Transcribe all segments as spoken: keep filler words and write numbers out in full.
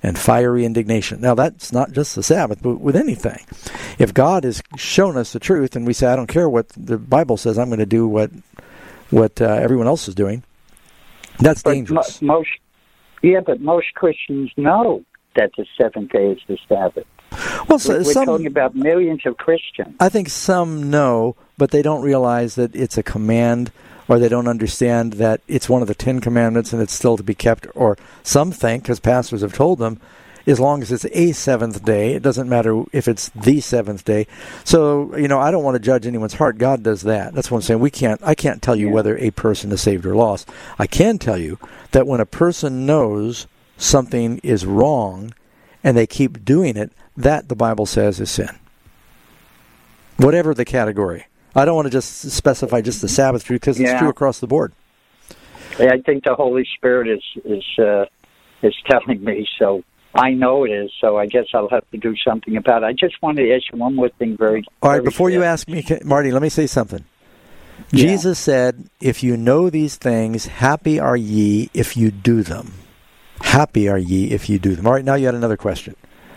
and fiery indignation. Now, that's not just the Sabbath, but with anything. If God has shown us the truth and we say, I don't care what the Bible says, I'm going to do what what uh, everyone else is doing, that's but dangerous. Mo- most, yeah, but most Christians know that the seventh day is the Sabbath. Well, so, we're some, talking about millions of Christians. I think some know, but they don't realize that it's a command, or they don't understand that it's one of the Ten Commandments and it's still to be kept. Or some think, because pastors have told them, as long as it's a seventh day, it doesn't matter if it's the seventh day. So, you know, I don't want to judge anyone's heart. God does that. That's what I'm saying. We can't. I can't tell you yeah. whether a person is saved or lost. I can tell you that when a person knows something is wrong and they keep doing it, that, the Bible says, is sin. Whatever the category. I don't want to just specify just the Sabbath truth, because it's yeah. true across the board. I think the Holy Spirit is is uh, is telling me, so I know it is, so I guess I'll have to do something about it. I just wanted to ask you one more thing very All right, very before fast. you ask me, Marty, let me say something. Yeah. Jesus said, if you know these things, happy are ye if you do them. Happy are ye if you do them. All right, now you had another question.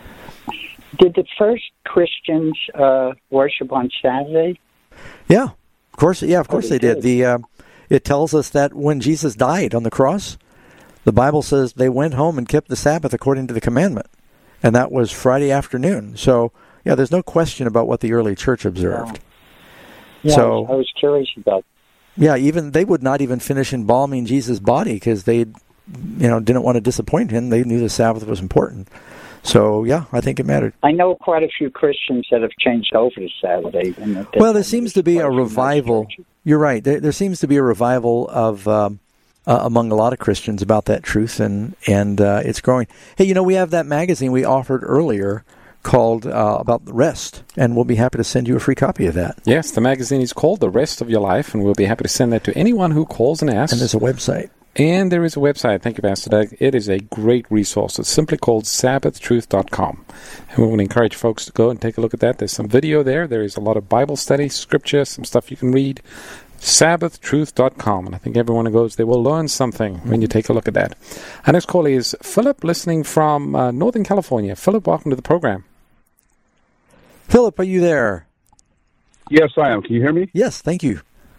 Did the first Christians uh, worship on Saturday? Yeah, of course. Yeah, of course Oh, they they did. did. The uh, it tells us that when Jesus died on the cross, the Bible says they went home and kept the Sabbath according to the commandment, and that was Friday afternoon. So, yeah, there's no question about what the early church observed. Yeah, so, I was, I was curious about. Yeah, even they would not even finish embalming Jesus' body because they, you know, didn't want to disappoint him. They knew the Sabbath was important. So, yeah, I think it mattered. I know quite a few Christians that have changed over to Saturday. And that- Well, there seems to be quite a few nice revival. churches. You're right. There, there seems to be a revival of um, uh, among a lot of Christians about that truth, and and uh, it's growing. Hey, you know, we have that magazine we offered earlier called uh, About the Rest, and we'll be happy to send you a free copy of that. Yes, the magazine is called The Rest of Your Life, and we'll be happy to send that to anyone who calls and asks. And there's a website. And there is a website. Thank you, Pastor Doug. It is a great resource. It's simply called sabbath truth dot com. And we want to encourage folks to go and take a look at that. There's some video there. There is a lot of Bible study, scripture, some stuff you can read. sabbath truth dot com. And I think everyone who goes there will learn something when you take a look at that. Our next caller is Philip, listening from uh, Northern California. Philip, welcome to the program. Philip, are you there? Yes, I am. Can you hear me? Yes, thank you.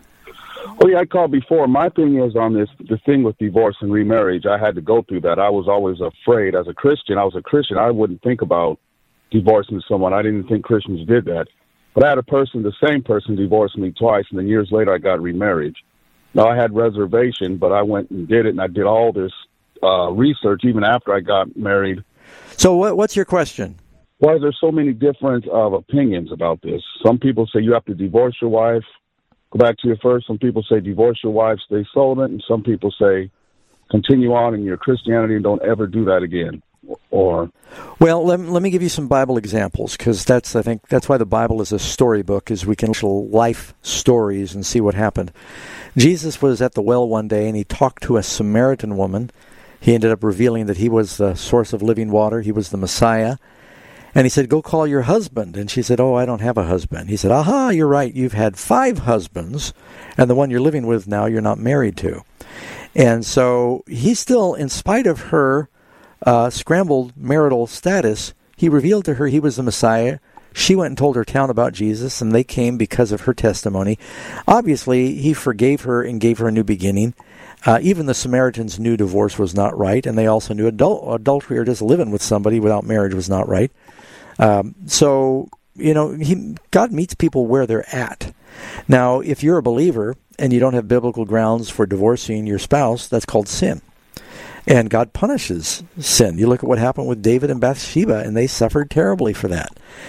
Oh, yeah, I called before. My thing is on this, the thing with divorce and remarriage. I had to go through that. I was always afraid. As a Christian, I was a Christian. I wouldn't think about divorcing someone. I didn't think Christians did that. But I had a person, the same person, divorced me twice, and then years later I got remarried. Now, I had reservation, but I went and did it, and I did all this uh, research even after I got married. So what, what's your question? Why is there so many different uh, opinions about this? Some people say you have to divorce your wife. Go back to your first. Some people say divorce your wife, stay celibate, and some people say continue on in your Christianity and don't ever do that again. Or, well, let, let me give you some Bible examples, because that's I think that's why the Bible is a storybook, is we can show life stories and see what happened. Jesus was at the well one day, and he talked to a Samaritan woman. He ended up revealing that he was the source of living water. He was the Messiah. And he said, go call your husband. And she said, oh, I don't have a husband. He said, aha, you're right. You've had five husbands, and the one you're living with now you're not married to. And so he still, in spite of her uh, scrambled marital status, he revealed to her he was the Messiah. She went and told her town about Jesus, and they came because of her testimony. Obviously, he forgave her and gave her a new beginning. Uh, even the Samaritans knew divorce was not right, and they also knew adul- adultery or just living with somebody without marriage was not right. Um, so, you know, he, God meets people where they're at. Now, if you're a believer and you don't have biblical grounds for divorcing your spouse, that's called sin. And God punishes sin. You look at what happened with David and Bathsheba, and they suffered terribly for that.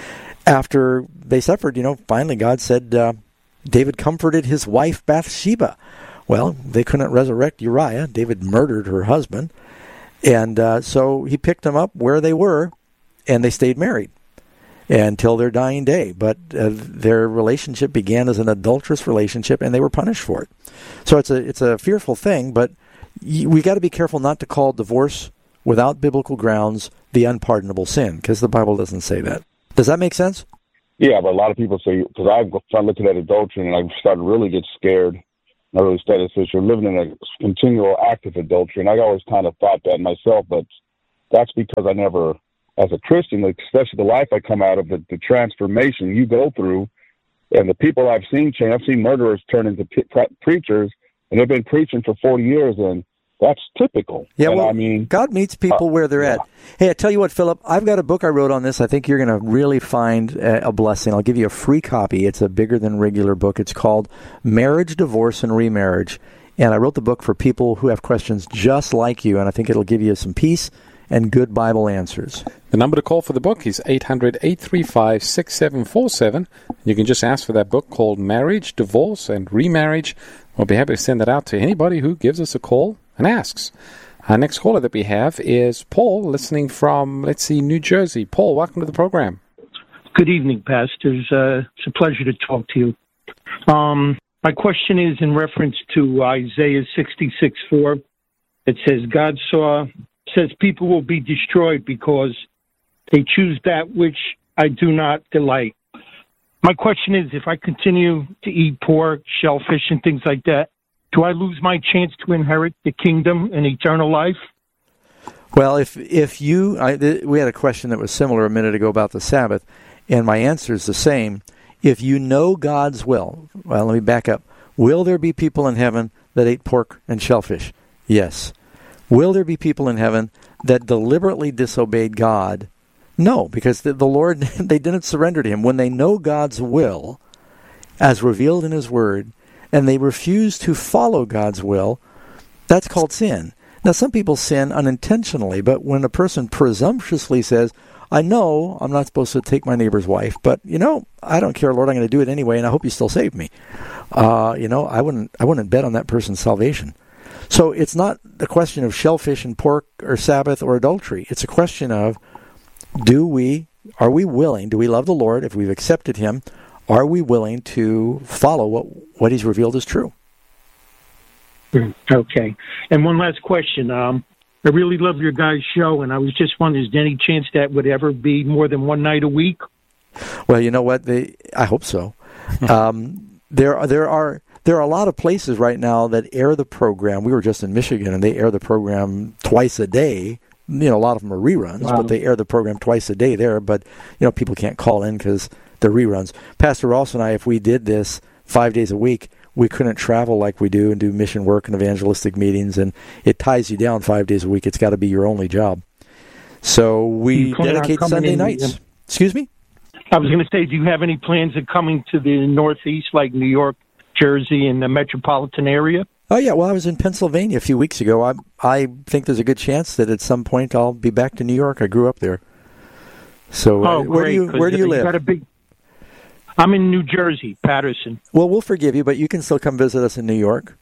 After they suffered, you know, finally God said, uh, David comforted his wife Bathsheba. Well, they couldn't resurrect Uriah. David murdered her husband. And uh, so he picked them up where they were, and they stayed married until their dying day. But uh, their relationship began as an adulterous relationship, and they were punished for it. So it's a it's a fearful thing, but y- we got to be careful not to call divorce without biblical grounds the unpardonable sin, because the Bible doesn't say that. Does that make sense? yeah, but a lot of people say, because I've started looking at adultery and I've started to really get scared. I really started, says you're living in a continual act of adultery. And I always kind of thought that myself, but that's because I never, as a Christian, especially the life I come out of, the, the transformation you go through, and the people I've seen change. I've seen murderers turn into pre- preachers, and they've been preaching for forty years, and that's typical. Yeah, and well, I mean, God meets people uh, where they're yeah. at. Hey, I tell you what, Philip, I've got a book I wrote on this. I think you're going to really find a, a blessing. I'll give you a free copy. It's a bigger than regular book. It's called Marriage, Divorce, and Remarriage. And I wrote the book for people who have questions just like you, and I think it'll give you some peace and good Bible answers. The number to call for the book is eight hundred, eight three five, six seven four seven. You can just ask for that book called Marriage, Divorce, and Remarriage. We'll be happy to send that out to anybody who gives us a call and asks. Our next caller that we have is Paul, listening from, let's see, New Jersey. Paul, welcome to the program. Good evening, pastors. Uh, it's a pleasure to talk to you. Um, my question is in reference to Isaiah sixty-six four. It says, God saw, says people will be destroyed because they choose that which I do not delight. My question is, if I continue to eat pork, shellfish, and things like that, do I lose my chance to inherit the kingdom and eternal life? Well, if if you, I, th- we had a question that was similar a minute ago about the Sabbath, and my answer is the same. If you know God's will, well, let me back up. Will there be people in heaven that ate pork and shellfish? Yes. Will there be people in heaven that deliberately disobeyed God? No, because the, the Lord, they didn't surrender to Him. When they know God's will, as revealed in His Word, and they refuse to follow God's will, that's called sin. Now, some people sin unintentionally, but when a person presumptuously says, I know I'm not supposed to take my neighbor's wife, but, you know, I don't care, Lord, I'm going to do it anyway, and I hope you still save me. Uh, you know, I wouldn't, I wouldn't bet on that person's salvation. So it's not a question of shellfish and pork or Sabbath or adultery. It's a question of, do we, are we willing, do we love the Lord? If we've accepted Him, are we willing to follow what, what He's revealed as true? Okay. And one last question. Um, I really love your guys' show, and I was just wondering, is there any chance that would ever be more than one night a week? Well, you know what? They, I hope so. um, there are, there are, there are a lot of places right now that air the program. We were just in Michigan, and they air the program twice a day. You know, a lot of them are reruns, wow. but they air the program twice a day there. But, you know, people can't call in because they're reruns. Pastor Ross and I, if we did this five days a week, we couldn't travel like we do and do mission work and evangelistic meetings, and it ties you down five days a week. It's got to be your only job. So we dedicate Sunday in, nights. In, Excuse me? I was going to say, do you have any plans of coming to the Northeast, like New York, Jersey, and the metropolitan area? Oh, yeah. Well, I was in Pennsylvania a few weeks ago. I I think there's a good chance that at some point I'll be back to New York. I grew up there. So oh, uh, where great, do you where do you live? Got a big, I'm in New Jersey, Patterson. Well, we'll forgive you, but you can still come visit us in New York.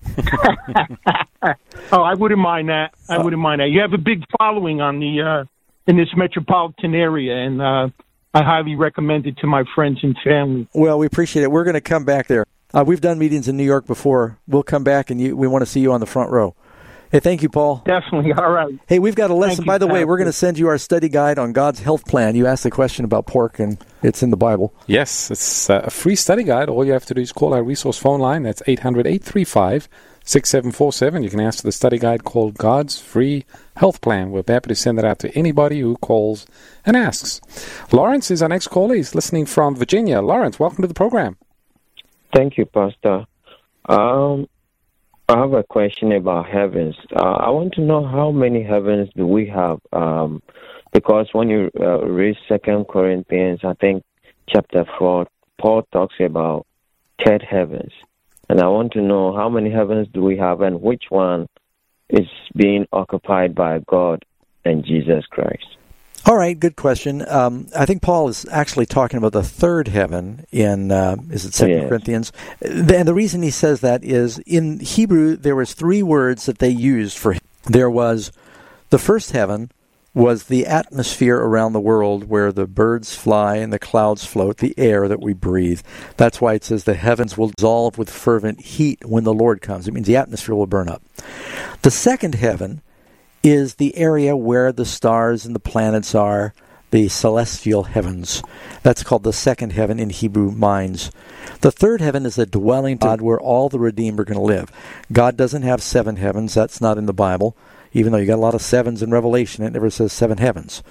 Oh, I wouldn't mind that. I wouldn't mind that. You have a big following on the uh, in this metropolitan area, and uh, I highly recommend it to my friends and family. Well, we appreciate it. We're going to come back there. Uh, we've done meetings in New York before. We'll come back, and you, we want to see you on the front row. Hey, thank you, Paul. Definitely. All right. Hey, we've got a lesson. Thank By you, the way, Pastor. we're going to send you our study guide on God's health plan. You asked the question about pork, and it's in the Bible. Yes, it's a free study guide. All you have to do is call our resource phone line. That's eight hundred, eight three five, six seven four seven. You can ask for the study guide called God's Free Health Plan. We're happy to send that out to anybody who calls and asks. Lawrence is our next caller. He's listening from Virginia. Lawrence, welcome to the program. Thank you, Pastor. Um, I have a question about heavens. Uh, I want to know how many heavens do we have? Um, because when you uh, read Second Corinthians, I think chapter four, Paul talks about third heavens, and I want to know how many heavens do we have, and which one is being occupied by God and Jesus Christ. All right, good question. Um, I think Paul is actually talking about the third heaven in, uh, is it Second Yes. Corinthians? And the reason he says that is in Hebrew, there was three words that they used for him. There was, the first heaven was the atmosphere around the world where the birds fly and the clouds float, the air that we breathe. That's why it says the heavens will dissolve with fervent heat when the Lord comes. It means the atmosphere will burn up. The second heaven is the area where the stars and the planets are, the celestial heavens. That's called the second heaven in Hebrew minds. The third heaven is a dwelling God where all the redeemed are going to live. God doesn't have seven heavens. That's not in the Bible. Even though you got a lot of sevens in Revelation, it never says seven heavens.